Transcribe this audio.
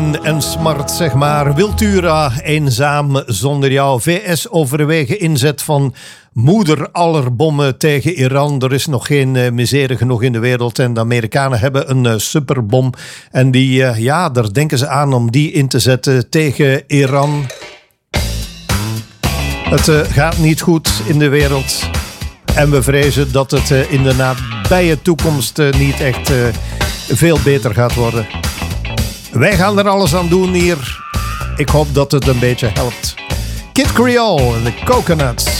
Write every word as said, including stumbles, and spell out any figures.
pijn en smart, zeg maar. Wiltura, eenzaam zonder jou. V S overwegen inzet van moeder aller bommen tegen Iran. Er is nog geen uh, misère genoeg in de wereld. En de Amerikanen hebben een uh, superbom. En die, uh, ja, daar denken ze aan om die in te zetten tegen Iran. Het uh, gaat niet goed in de wereld. En we vrezen dat het uh, in de nabije toekomst uh, niet echt uh, veel beter gaat worden. Wij gaan er alles aan doen hier. Ik hoop dat het een beetje helpt. Kid Creole en de Coconuts.